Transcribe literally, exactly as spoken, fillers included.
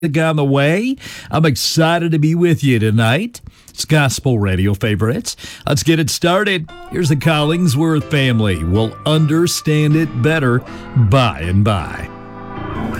on the way. I'm excited to be with you tonight. It's Gospel Radio Favorites. Let's get it started. Here's the Collingsworth family. We'll understand it better by and by.